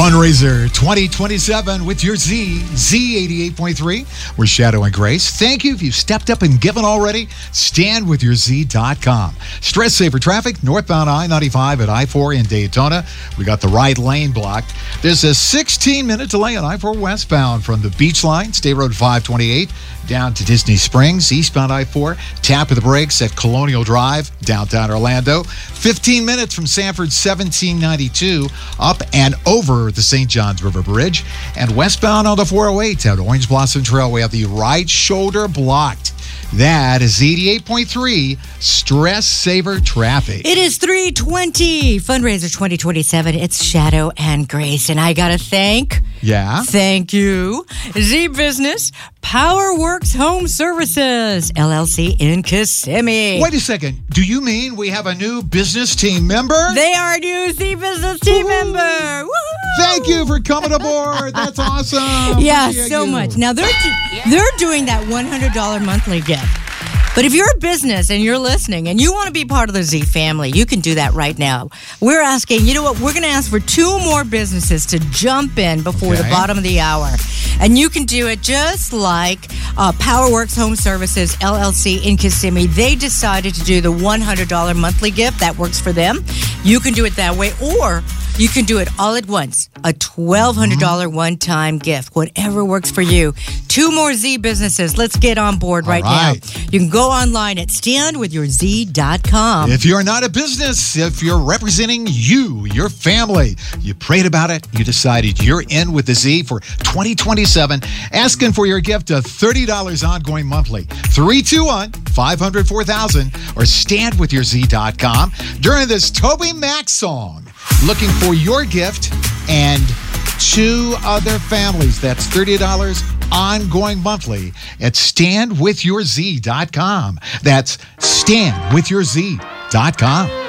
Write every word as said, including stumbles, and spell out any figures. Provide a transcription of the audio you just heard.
Fundraiser twenty twenty-seven with your Z, Z eighty-eight point three. We're Shadow and Grace. Thank you if you've stepped up and given already. stand with your z dot com. Stress saver traffic, northbound I ninety-five at I four in Daytona. We got the right lane blocked. There's a sixteen minute delay on I four westbound from the Beach Line, State Road five twenty-eight, down to Disney Springs, eastbound I four. Tap of the brakes at Colonial Drive, downtown Orlando. fifteen minutes from Sanford seventeen ninety-two, up and over the Saint Johns River Bridge. And westbound on the four oh eight at Orange Blossom Trail, we have the right shoulder blocked. That is eighty-eight point three Stress Saver Traffic. It is three twenty, Fundraiser twenty twenty-seven. It's Shadow and Grace, and I got to thank, yeah, thank you, Z Business, PowerWorks Home Services, L L C in Kissimmee. Wait a second. Do you mean we have a new business team member? They are a new Z Business team Woo-hoo. member. Woo-hoo. Thank you for coming aboard. That's awesome. Yeah, yeah so you. much. Now, they're, they're doing that one hundred dollars monthly gift. But if you're a business and you're listening and you want to be part of the Z family, you can do that right now. We're asking, you know what, we're going to ask for two more businesses to jump in before okay. the bottom of the hour. And you can do it just like uh, PowerWorks Home Services, L L C in Kissimmee. They decided to do the one hundred dollars monthly gift. That works for them. You can do it that way, or you can do it all at once. A twelve hundred dollars mm-hmm. one-time gift. Whatever works for you. Two more Z businesses. Let's get on board right, right now. You can go online at stand with your z dot com. If you're not a business, if you're representing you, your family, you prayed about it, you decided you're in with the Z for twenty twenty-seven, asking for your gift of thirty dollars ongoing monthly. three two one, five hundred, four thousand or stand with your z dot com. During this Toby Mac song, looking for your gift and two other families. That's thirty dollars ongoing monthly at stand with your z dot com. That's stand with your z dot com.